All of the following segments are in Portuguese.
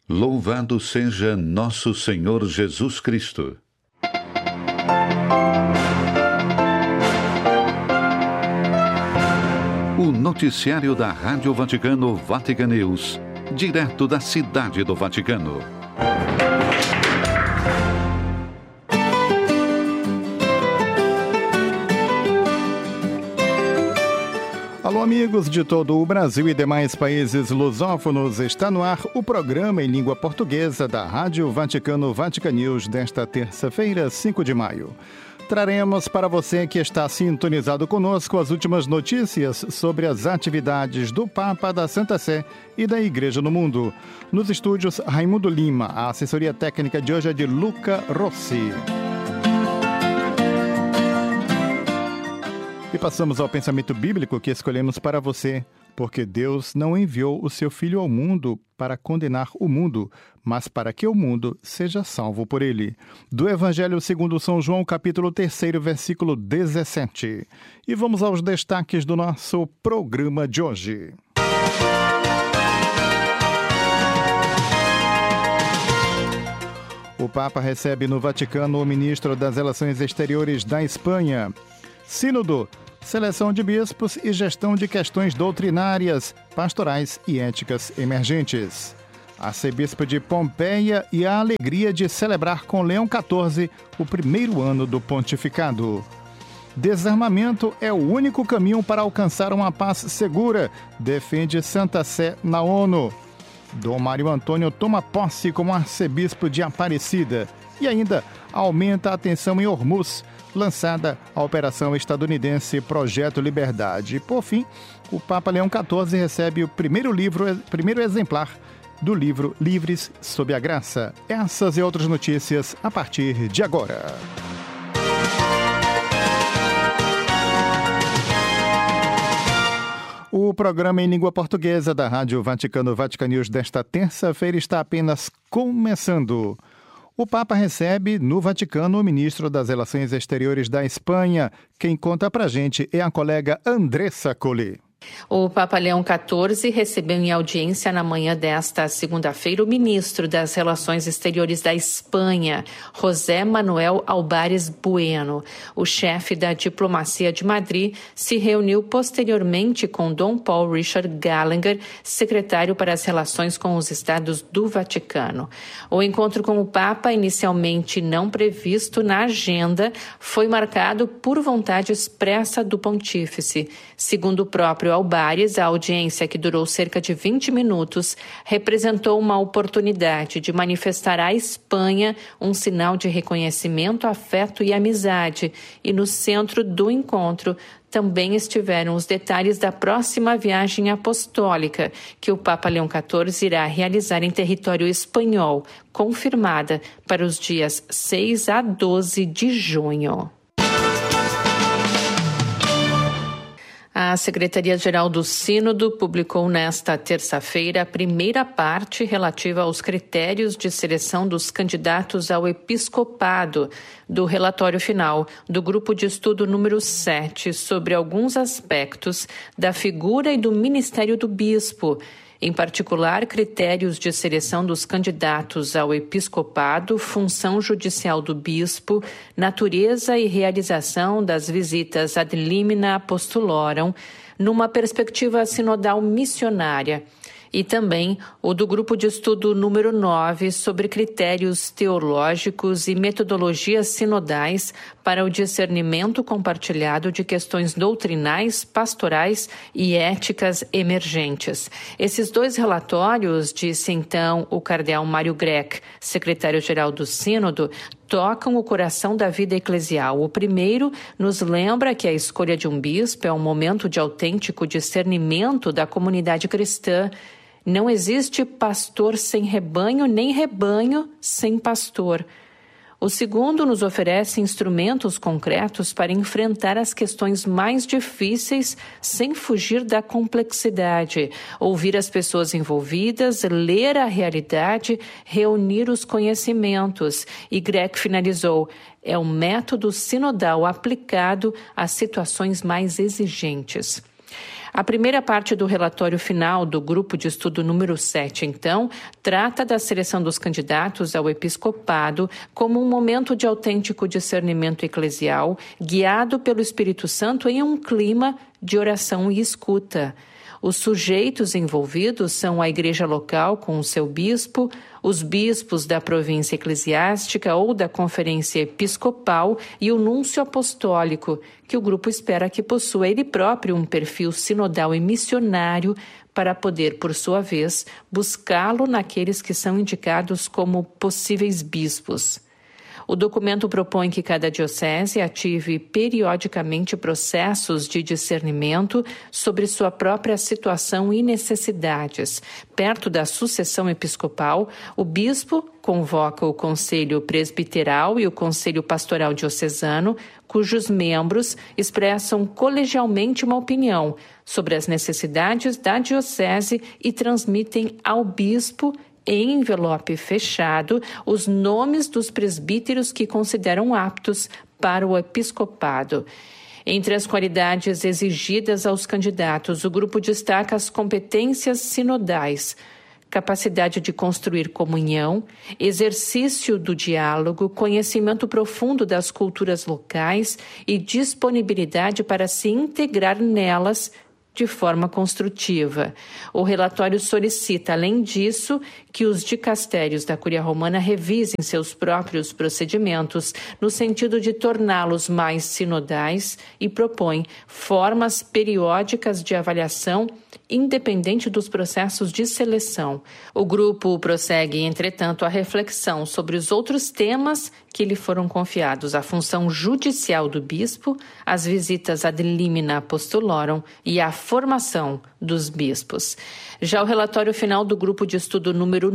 Louvado seja nosso Senhor Jesus Cristo. O noticiário da Rádio Vaticano Vatican News, direto da Cidade do Vaticano. Alô, amigos de todo o Brasil e demais países lusófonos, está no ar o programa em língua portuguesa da Rádio Vaticano Vatican News desta terça-feira, 5 de maio. Traremos para você que está sintonizado conosco as últimas notícias sobre as atividades do Papa, da Santa Sé e da Igreja no Mundo. Nos estúdios, Raimundo Lima. A assessoria técnica de hoje é de Luca Rossi. E passamos ao pensamento bíblico que escolhemos para você, porque Deus não enviou o seu Filho ao mundo para condenar o mundo, mas para que o mundo seja salvo por ele. Do Evangelho segundo São João, capítulo 3, versículo 17. E vamos aos destaques do nosso programa de hoje. O Papa recebe no Vaticano o ministro das Relações Exteriores da Espanha. Sínodo, seleção de bispos e gestão de questões doutrinárias, pastorais e éticas emergentes. Arcebispo de Pompeia e a alegria de celebrar com Leão XIV o primeiro ano do pontificado. Desarmamento é o único caminho para alcançar uma paz segura, defende Santa Sé na ONU. Dom Mário Antônio toma posse como arcebispo de Aparecida. E ainda aumenta a tensão em Hormuz, lançada a operação estadunidense Projeto Liberdade. E, por fim, o Papa Leão XIV recebe o primeiro exemplar do livro Livres sob a Graça. Essas e outras notícias a partir de agora. O programa em língua portuguesa da Rádio Vaticano Vatican News desta terça-feira está apenas começando. O Papa recebe no Vaticano o ministro das Relações Exteriores da Espanha. Quem conta pra gente é a colega Andressa Colli. O Papa Leão XIV recebeu em audiência na manhã desta segunda-feira o ministro das Relações Exteriores da Espanha, José Manuel Álvares Bueno. O chefe da diplomacia de Madrid se reuniu posteriormente com Dom Paul Richard Gallagher, secretário para as relações com os Estados do Vaticano. O encontro com o Papa, inicialmente não previsto na agenda, foi marcado por vontade expressa do pontífice. Segundo o próprio Álvares, a audiência, que durou cerca de 20 minutos, representou uma oportunidade de manifestar à Espanha um sinal de reconhecimento, afeto e amizade. E no centro do encontro também estiveram os detalhes da próxima viagem apostólica que o Papa Leão XIV irá realizar em território espanhol, confirmada para os dias 6 a 12 de junho. A Secretaria-Geral do Sínodo publicou nesta terça-feira a primeira parte relativa aos critérios de seleção dos candidatos ao episcopado do relatório final do Grupo de Estudo número 7 sobre alguns aspectos da figura e do ministério do bispo. Em particular, critérios de seleção dos candidatos ao episcopado, função judicial do bispo, natureza e realização das visitas ad limina apostulorum, numa perspectiva sinodal missionária. E também o do Grupo de Estudo número 9 sobre critérios teológicos e metodologias sinodais para o discernimento compartilhado de questões doutrinais, pastorais e éticas emergentes. Esses dois relatórios, disse então o cardeal Mário Grech, secretário-geral do Sínodo, tocam o coração da vida eclesial. O primeiro nos lembra que a escolha de um bispo é um momento de autêntico discernimento da comunidade cristã. Não existe pastor sem rebanho, nem rebanho sem pastor. O segundo nos oferece instrumentos concretos para enfrentar as questões mais difíceis sem fugir da complexidade, ouvir as pessoas envolvidas, ler a realidade, reunir os conhecimentos. E Grech finalizou: é um método sinodal aplicado às situações mais exigentes. A primeira parte do relatório final do grupo de estudo número 7, então, trata da seleção dos candidatos ao episcopado como um momento de autêntico discernimento eclesial, guiado pelo Espírito Santo em um clima de oração e escuta. Os sujeitos envolvidos são a igreja local com o seu bispo, os bispos da província eclesiástica ou da conferência episcopal e o núncio apostólico, que o grupo espera que possua ele próprio um perfil sinodal e missionário para poder, por sua vez, buscá-lo naqueles que são indicados como possíveis bispos. O documento propõe que cada diocese ative periodicamente processos de discernimento sobre sua própria situação e necessidades. Perto da sucessão episcopal, o bispo convoca o Conselho Presbiteral e o Conselho Pastoral Diocesano, cujos membros expressam colegialmente uma opinião sobre as necessidades da diocese e transmitem ao bispo em envelope fechado, os nomes dos presbíteros que consideram aptos para o episcopado. Entre as qualidades exigidas aos candidatos, o grupo destaca as competências sinodais, capacidade de construir comunhão, exercício do diálogo, conhecimento profundo das culturas locais e disponibilidade para se integrar nelas de forma construtiva. O relatório solicita, além disso, que os dicastérios da Cúria Romana revisem seus próprios procedimentos no sentido de torná-los mais sinodais e propõe formas periódicas de avaliação independente dos processos de seleção. O grupo prossegue, entretanto, a reflexão sobre os outros temas que lhe foram confiados: a função judicial do bispo, as visitas ad limina apostolorum e a formação dos bispos. Já o relatório final do grupo de estudo número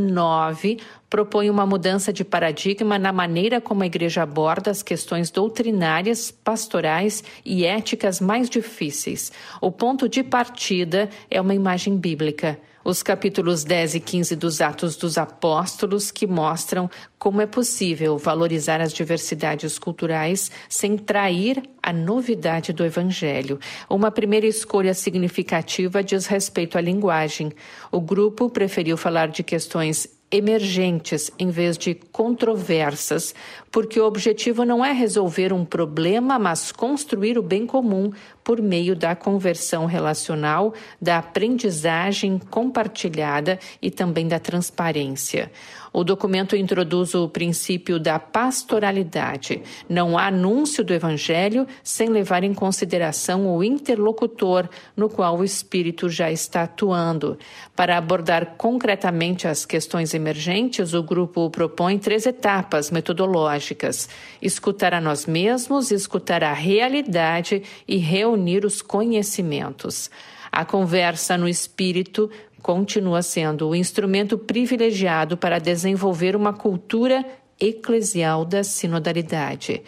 9 propõe uma mudança de paradigma na maneira como a Igreja aborda as questões doutrinárias, pastorais e éticas mais difíceis. O ponto de partida é uma imagem bíblica. Os capítulos 10 e 15 dos Atos dos Apóstolos, que mostram como é possível valorizar as diversidades culturais sem trair a novidade do Evangelho. Uma primeira escolha significativa diz respeito à linguagem. O grupo preferiu falar de questões emergentes em vez de controversas, porque o objetivo não é resolver um problema, mas construir o bem comum por meio da conversão relacional, da aprendizagem compartilhada e também da transparência. O documento introduz o princípio da pastoralidade. Não há anúncio do Evangelho sem levar em consideração o interlocutor no qual o Espírito já está atuando. Para abordar concretamente as questões emergentes, o grupo propõe 3 etapas metodológicas: escutar a nós mesmos, escutar a realidade e reunir os conhecimentos. A conversa no Espírito continua sendo o instrumento privilegiado para desenvolver uma cultura eclesial da sinodalidade.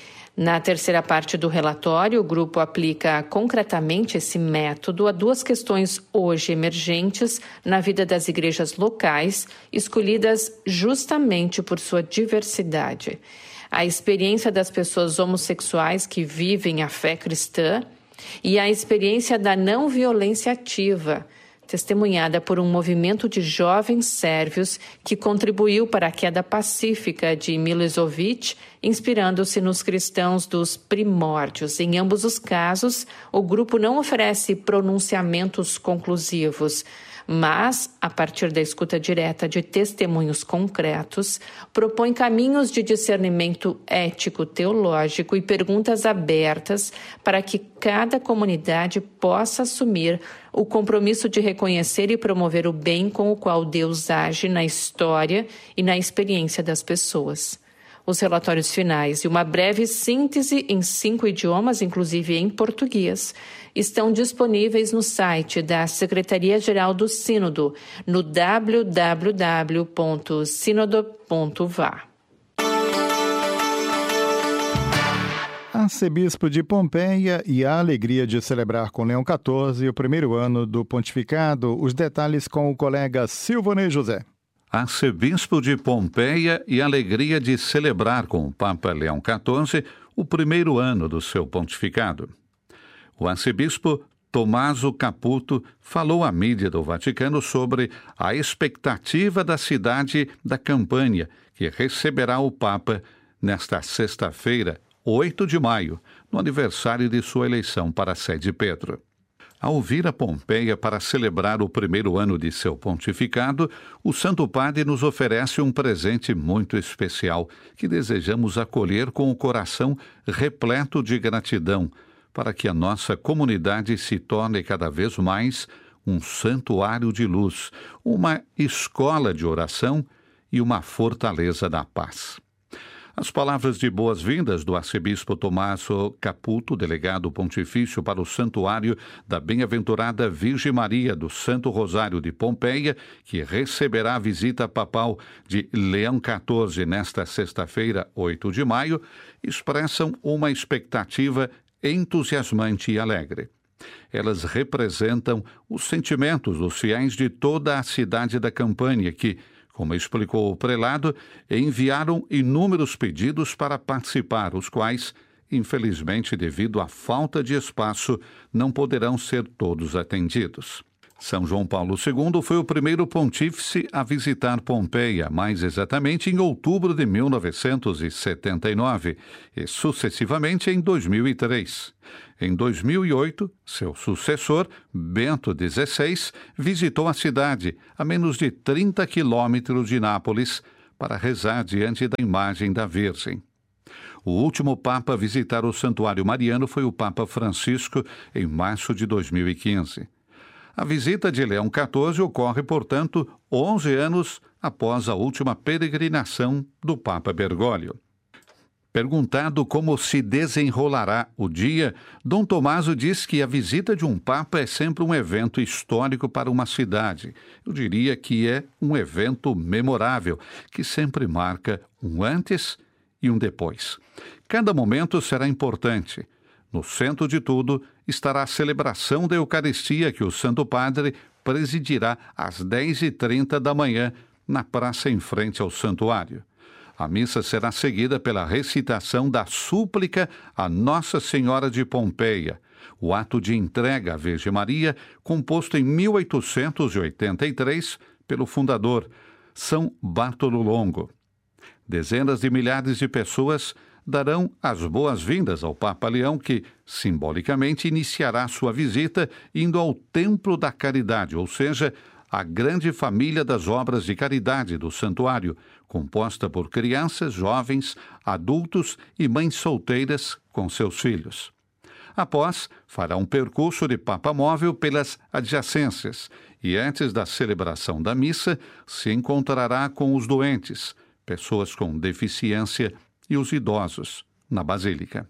Na terceira parte do relatório, o grupo aplica concretamente esse método a 2 questões hoje emergentes na vida das igrejas locais, escolhidas justamente por sua diversidade: a experiência das pessoas homossexuais que vivem a fé cristã e a experiência da não violência ativa, testemunhada por um movimento de jovens sérvios que contribuiu para a queda pacífica de Milošević, inspirando-se nos cristãos dos primórdios. Em ambos os casos, o grupo não oferece pronunciamentos conclusivos, mas, a partir da escuta direta de testemunhos concretos, propõe caminhos de discernimento ético-teológico e perguntas abertas para que cada comunidade possa assumir o compromisso de reconhecer e promover o bem com o qual Deus age na história e na experiência das pessoas. Os relatórios finais e uma breve síntese em 5 idiomas, inclusive em português, estão disponíveis no site da Secretaria-Geral do Sínodo, no www.sinodo.va. Arcebispo de Pompeia e a alegria de celebrar com Leão XIV o primeiro ano do pontificado. Os detalhes com o colega Silvonei José. Arcebispo de Pompeia e a alegria de celebrar com o Papa Leão XIV o primeiro ano do seu pontificado. O arcebispo Tommaso Caputo falou à mídia do Vaticano sobre a expectativa da cidade da Campânia, que receberá o Papa nesta sexta-feira, 8 de maio, no aniversário de sua eleição para a sede Pedro. Ao vir a Pompeia para celebrar o primeiro ano de seu pontificado, o Santo Padre nos oferece um presente muito especial que desejamos acolher com o coração repleto de gratidão, para que a nossa comunidade se torne cada vez mais um santuário de luz, uma escola de oração e uma fortaleza da paz. As palavras de boas-vindas do arcebispo Tommaso Caputo, delegado pontifício para o Santuário da Bem-aventurada Virgem Maria do Santo Rosário de Pompeia, que receberá a visita papal de Leão XIV nesta sexta-feira, 8 de maio, expressam uma expectativa entusiasmante e alegre. Elas representam os sentimentos dos fiéis de toda a cidade da Campânia que, como explicou o prelado, enviaram inúmeros pedidos para participar, os quais, infelizmente, devido à falta de espaço, não poderão ser todos atendidos. São João Paulo II foi o primeiro pontífice a visitar Pompeia, mais exatamente em outubro de 1979, e sucessivamente em 2003. Em 2008, seu sucessor, Bento XVI, visitou a cidade, a menos de 30 quilômetros de Nápoles, para rezar diante da imagem da Virgem. O último Papa a visitar o Santuário Mariano foi o Papa Francisco, em março de 2015. A visita de Leão XIV ocorre, portanto, 11 anos após a última peregrinação do Papa Bergoglio. Perguntado como se desenrolará o dia, Dom Tommaso diz que a visita de um Papa é sempre um evento histórico para uma cidade. Eu diria que é um evento memorável, que sempre marca um antes e um depois. Cada momento será importante. No centro de tudo estará a celebração da Eucaristia que o Santo Padre presidirá às 10h30 da manhã na praça em frente ao santuário. A missa será seguida pela recitação da súplica a Nossa Senhora de Pompeia, o ato de entrega à Virgem Maria, composto em 1883 pelo fundador, São Bartolo Longo. Dezenas de milhares de pessoas darão as boas-vindas ao Papa Leão, que, simbolicamente, iniciará sua visita indo ao Templo da Caridade, ou seja, a grande família das obras de caridade do santuário, composta por crianças, jovens, adultos e mães solteiras com seus filhos. Após, fará um percurso de Papa móvel pelas adjacências e, antes da celebração da missa, se encontrará com os doentes, pessoas com deficiência e os idosos, na Basílica.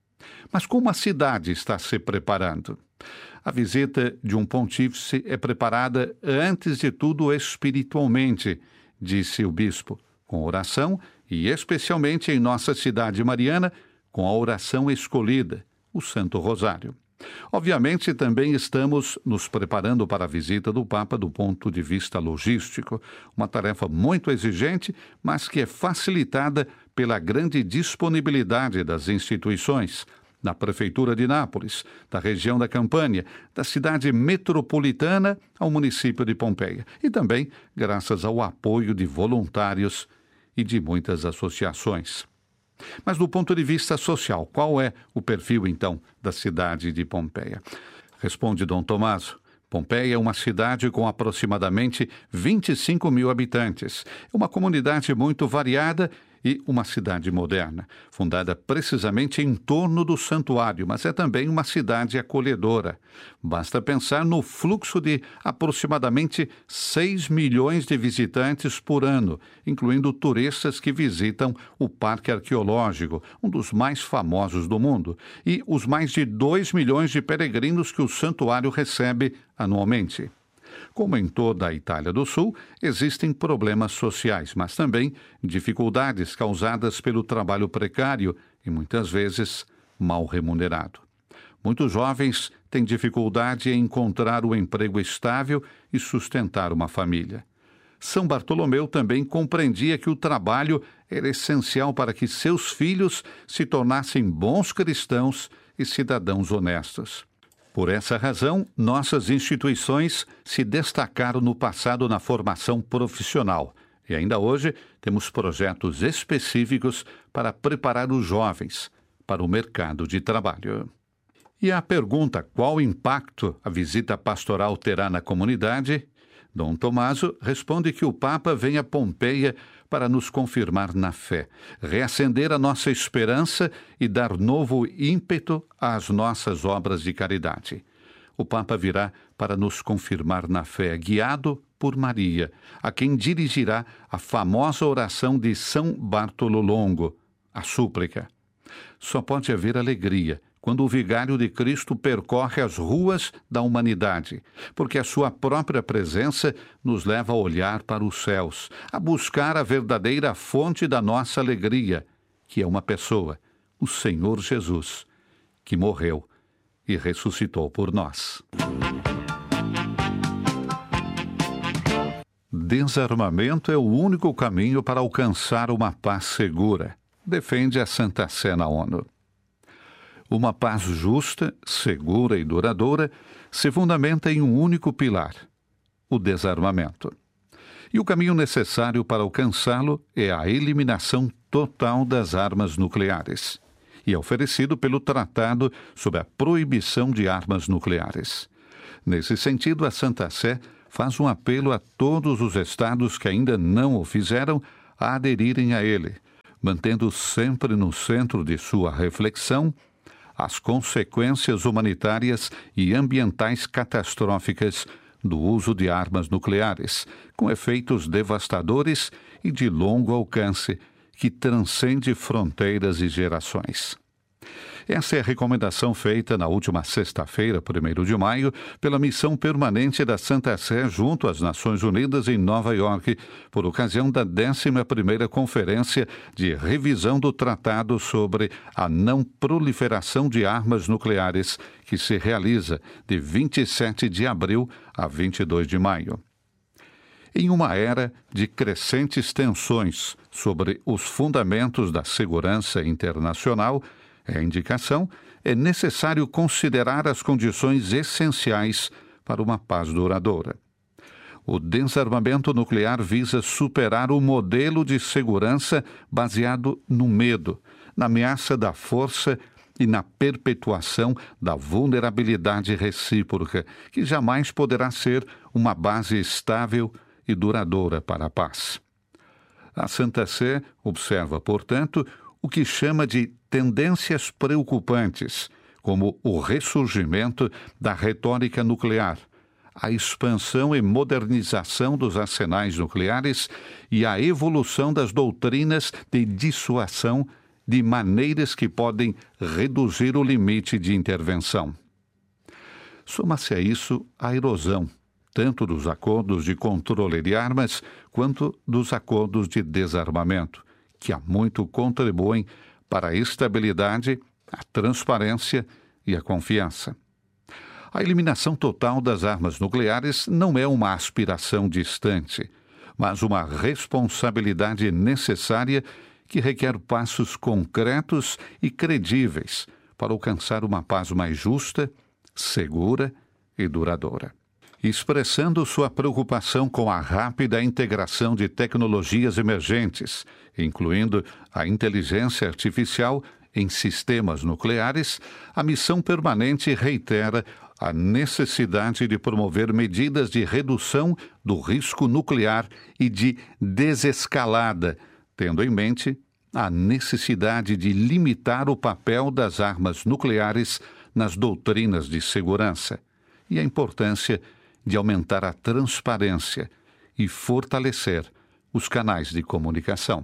Mas como a cidade está se preparando? A visita de um pontífice é preparada, antes de tudo, espiritualmente, disse o bispo, com oração e, especialmente em nossa cidade mariana, com a oração escolhida, o Santo Rosário. Obviamente, também estamos nos preparando para a visita do Papa do ponto de vista logístico, uma tarefa muito exigente, mas que é facilitada pela grande disponibilidade das instituições, da Prefeitura de Nápoles, da região da Campânia, da cidade metropolitana ao município de Pompeia, e também graças ao apoio de voluntários e de muitas associações. Mas do ponto de vista social, qual é o perfil, então, da cidade de Pompeia? Responde Dom Tommaso. Pompeia é uma cidade com aproximadamente 25 mil habitantes. É uma comunidade muito variada e uma cidade moderna, fundada precisamente em torno do santuário, mas é também uma cidade acolhedora. Basta pensar no fluxo de aproximadamente 6 milhões de visitantes por ano, incluindo turistas que visitam o Parque Arqueológico, um dos mais famosos do mundo, e os mais de 2 milhões de peregrinos que o santuário recebe anualmente. Como em toda a Itália do Sul, existem problemas sociais, mas também dificuldades causadas pelo trabalho precário e, muitas vezes, mal remunerado. Muitos jovens têm dificuldade em encontrar um emprego estável e sustentar uma família. São Bartolomeu também compreendia que o trabalho era essencial para que seus filhos se tornassem bons cristãos e cidadãos honestos. Por essa razão, nossas instituições se destacaram no passado na formação profissional e ainda hoje temos projetos específicos para preparar os jovens para o mercado de trabalho. E a pergunta: qual impacto a visita pastoral terá na comunidade? Dom Tomaso responde que o Papa vem a Pompeia para nos confirmar na fé, reacender a nossa esperança e dar novo ímpeto às nossas obras de caridade. O Papa virá para nos confirmar na fé, guiado por Maria, a quem dirigirá a famosa oração de São Bartolo Longo, a súplica. Só pode haver alegria quando o vigário de Cristo percorre as ruas da humanidade, porque a sua própria presença nos leva a olhar para os céus, a buscar a verdadeira fonte da nossa alegria, que é uma pessoa, o Senhor Jesus, que morreu e ressuscitou por nós. Desarmamento é o único caminho para alcançar uma paz segura, defende a Santa Sé na ONU. Uma paz justa, segura e duradoura se fundamenta em um único pilar: o desarmamento. E o caminho necessário para alcançá-lo é a eliminação total das armas nucleares, e é oferecido pelo Tratado sobre a Proibição de Armas Nucleares. Nesse sentido, a Santa Sé faz um apelo a todos os estados que ainda não o fizeram a aderirem a ele, mantendo sempre no centro de sua reflexão as consequências humanitárias e ambientais catastróficas do uso de armas nucleares, com efeitos devastadores e de longo alcance, que transcende fronteiras e gerações. Essa é a recomendação feita na última sexta-feira, 1º de maio, pela Missão Permanente da Santa Sé junto às Nações Unidas em Nova York, por ocasião da 11ª Conferência de Revisão do Tratado sobre a Não Proliferação de Armas Nucleares, que se realiza de 27 de abril a 22 de maio. Em uma era de crescentes tensões sobre os fundamentos da segurança internacional, a indicação é necessário considerar as condições essenciais para uma paz duradoura. O desarmamento nuclear visa superar o modelo de segurança baseado no medo, na ameaça da força e na perpetuação da vulnerabilidade recíproca, que jamais poderá ser uma base estável e duradoura para a paz. A Santa Sé observa, portanto, o que chama de tendências preocupantes, como o ressurgimento da retórica nuclear, a expansão e modernização dos arsenais nucleares e a evolução das doutrinas de dissuasão de maneiras que podem reduzir o limite de intervenção. Soma-se a isso a erosão, tanto dos acordos de controle de armas quanto dos acordos de desarmamento, que há muito contribuem para a estabilidade, a transparência e a confiança. A eliminação total das armas nucleares não é uma aspiração distante, mas uma responsabilidade necessária que requer passos concretos e credíveis para alcançar uma paz mais justa, segura e duradoura. Expressando sua preocupação com a rápida integração de tecnologias emergentes, incluindo a inteligência artificial em sistemas nucleares, a missão permanente reitera a necessidade de promover medidas de redução do risco nuclear e de desescalada, tendo em mente a necessidade de limitar o papel das armas nucleares nas doutrinas de segurança e a importância de aumentar a transparência e fortalecer os canais de comunicação.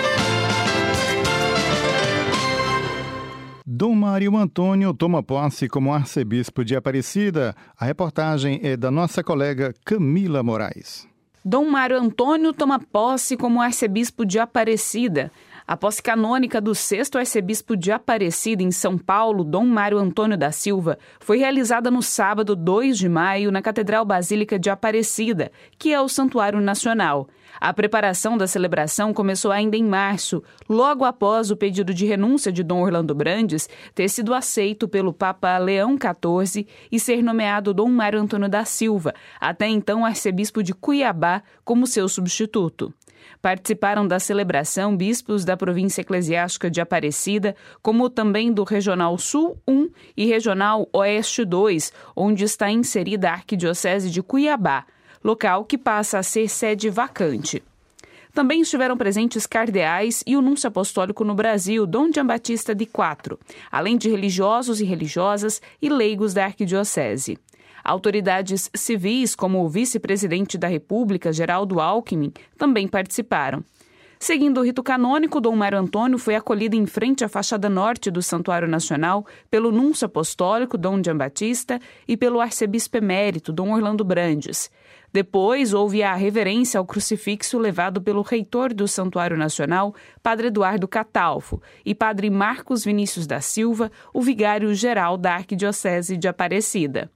Dom Mário Antônio toma posse como arcebispo de Aparecida. A reportagem é da nossa colega Camila Moraes. Dom Mário Antônio toma posse como arcebispo de Aparecida. A posse canônica do 6º arcebispo de Aparecida, em São Paulo, Dom Mário Antônio da Silva, foi realizada no sábado 2 de maio na Catedral Basílica de Aparecida, que é o Santuário Nacional. A preparação da celebração começou ainda em março, logo após o pedido de renúncia de Dom Orlando Brandes ter sido aceito pelo Papa Leão XIV e ser nomeado Dom Mário Antônio da Silva, até então arcebispo de Cuiabá, como seu substituto. Participaram da celebração bispos da província eclesiástica de Aparecida, como também do Regional Sul 1 e Regional Oeste 2, onde está inserida a Arquidiocese de Cuiabá, local que passa a ser sede vacante. Também estiveram presentes cardeais e o núncio apostólico no Brasil, Dom Giambattista de Quatro, além de religiosos e religiosas e leigos da arquidiocese. Autoridades civis, como o vice-presidente da República, Geraldo Alckmin, também participaram. Seguindo o rito canônico, Dom Mário Antônio foi acolhido em frente à fachada norte do Santuário Nacional pelo núncio apostólico, Dom Giambattista, e pelo arcebispo emérito, Dom Orlando Brandes. Depois, houve a reverência ao crucifixo levado pelo reitor do Santuário Nacional, Padre Eduardo Catalfo, e Padre Marcos Vinícius da Silva, o vigário-geral da Arquidiocese de Aparecida.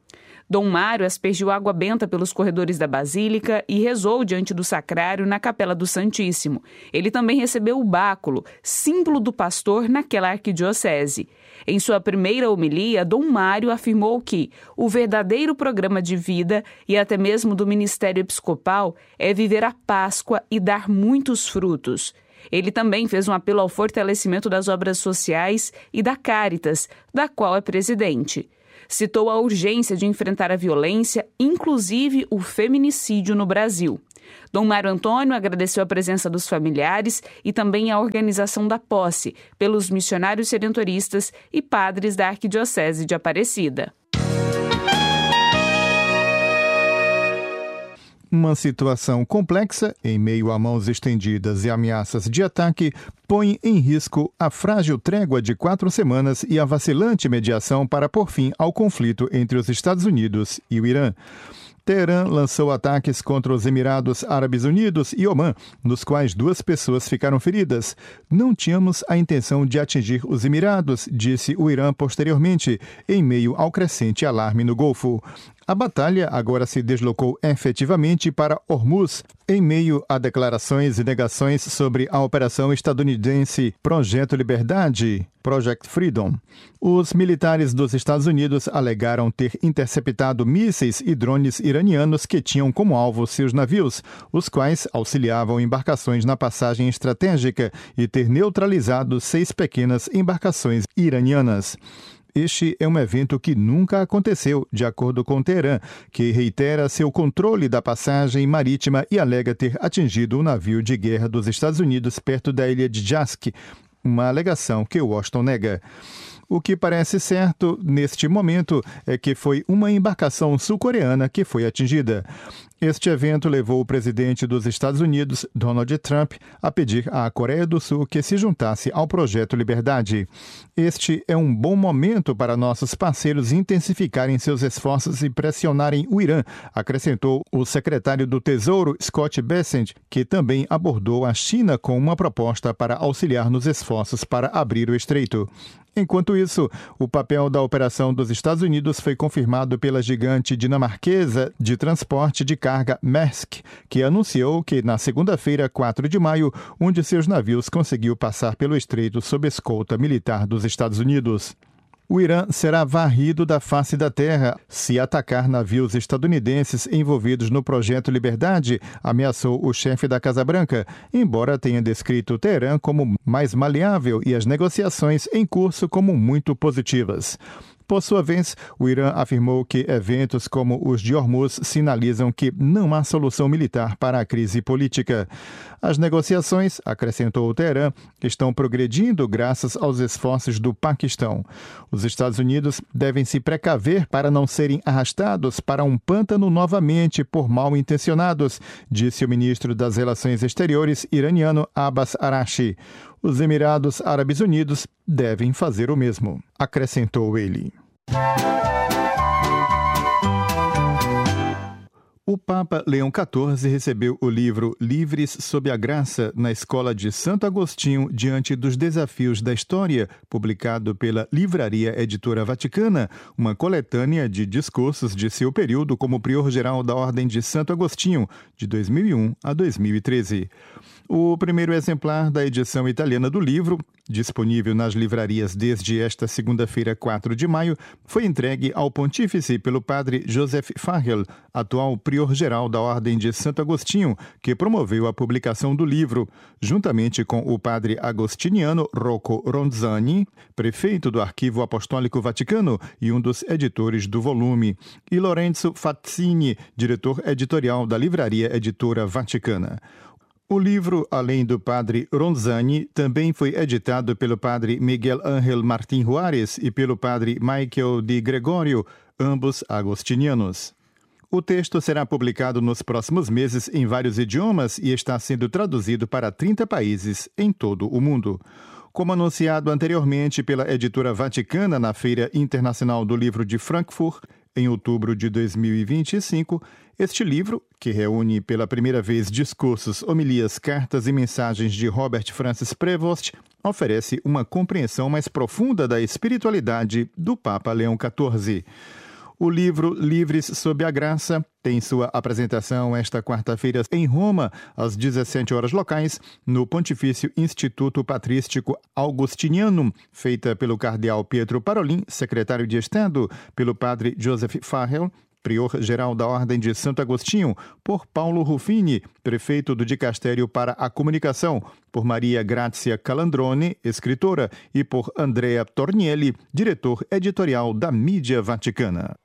Dom Mário aspergiu água benta pelos corredores da Basílica e rezou diante do sacrário na Capela do Santíssimo. Ele também recebeu o báculo, símbolo do pastor naquela arquidiocese. Em sua primeira homilia, Dom Mário afirmou que o verdadeiro programa de vida e até mesmo do ministério episcopal é viver a Páscoa e dar muitos frutos. Ele também fez um apelo ao fortalecimento das obras sociais e da Caritas, da qual é presidente. Citou a urgência de enfrentar a violência, inclusive o feminicídio no Brasil. Dom Mário Antônio agradeceu a presença dos familiares e também a organização da posse pelos missionários redentoristas e padres da Arquidiocese de Aparecida. Uma situação complexa, em meio a mãos estendidas e ameaças de ataque, põe em risco a frágil trégua de 4 semanas e a vacilante mediação para pôr fim ao conflito entre os Estados Unidos e o Irã. Teherã lançou ataques contra os Emirados Árabes Unidos e Omã, nos quais 2 pessoas ficaram feridas. Não tínhamos a intenção de atingir os Emirados, disse o Irã posteriormente, em meio ao crescente alarme no Golfo. A batalha agora se deslocou efetivamente para Hormuz, em meio a declarações e negações sobre a operação estadunidense Projeto Liberdade, Project Freedom. Os militares dos Estados Unidos alegaram ter interceptado mísseis e drones iranianos que tinham como alvo seus navios, os quais auxiliavam embarcações na passagem estratégica, e ter neutralizado 6 pequenas embarcações iranianas. Este é um evento que nunca aconteceu, de acordo com Teherã, que reitera seu controle da passagem marítima e alega ter atingido um navio de guerra dos Estados Unidos perto da ilha de Jask, uma alegação que Washington nega. O que parece certo neste momento é que foi uma embarcação sul-coreana que foi atingida. Este evento levou o presidente dos Estados Unidos, Donald Trump, a pedir à Coreia do Sul que se juntasse ao Projeto Liberdade. Este é um bom momento para nossos parceiros intensificarem seus esforços e pressionarem o Irã, acrescentou o secretário do Tesouro, Scott Bessent, que também abordou a China com uma proposta para auxiliar nos esforços para abrir o estreito. Enquanto isso, o papel da operação dos Estados Unidos foi confirmado pela gigante dinamarquesa de transporte de carga Maersk, que anunciou que na segunda-feira, 4 de maio, um de seus navios conseguiu passar pelo estreito sob escolta militar dos Estados Unidos. O Irã será varrido da face da terra se atacar navios estadunidenses envolvidos no Projeto Liberdade, ameaçou o chefe da Casa Branca, embora tenha descrito Teherã como mais maleável e as negociações em curso como muito positivas. Por sua vez, o Irã afirmou que eventos como os de Hormuz sinalizam que não há solução militar para a crise política. As negociações, acrescentou Teherã, estão progredindo graças aos esforços do Paquistão. Os Estados Unidos devem se precaver para não serem arrastados para um pântano novamente por mal-intencionados, disse o ministro das Relações Exteriores iraniano Abbas Araghchi. Os Emirados Árabes Unidos devem fazer o mesmo, acrescentou ele. O Papa Leão XIV recebeu o livro Livres sob a Graça na Escola de Santo Agostinho diante dos desafios da história, publicado pela Livraria Editora Vaticana, uma coletânea de discursos de seu período como prior-geral da Ordem de Santo Agostinho, de 2001 a 2013. O primeiro exemplar da edição italiana do livro, disponível nas livrarias desde esta segunda-feira, 4 de maio, foi entregue ao Pontífice pelo padre Joseph Fahel, atual prior-geral da Ordem de Santo Agostinho, que promoveu a publicação do livro, juntamente com o padre agostiniano Rocco Ronzani, prefeito do Arquivo Apostólico Vaticano e um dos editores do volume, e Lorenzo Fazzini, diretor editorial da Livraria Editora Vaticana. O livro, além do padre Ronzani, também foi editado pelo padre Miguel Ángel Martín Juárez e pelo padre Michael de Gregorio, ambos agostinianos. O texto será publicado nos próximos meses em vários idiomas e está sendo traduzido para 30 países em todo o mundo. Como anunciado anteriormente pela editora Vaticana na Feira Internacional do Livro de Frankfurt, em outubro de 2025, este livro, que reúne pela primeira vez discursos, homilias, cartas e mensagens de Robert Francis Prevost, oferece uma compreensão mais profunda da espiritualidade do Papa Leão XIV. O livro Livres sob a Graça tem sua apresentação esta quarta-feira em Roma, às 17 horas locais, no Pontifício Instituto Patrístico Augustinianum, feita pelo cardeal Pietro Parolin, secretário de Estado, pelo padre Joseph Fahel, prior-geral da Ordem de Santo Agostinho, por Paulo Ruffini, prefeito do Dicastério para a Comunicação, por Maria Grazia Calandrone, escritora, e por Andrea Tornielli, diretor editorial da Mídia Vaticana.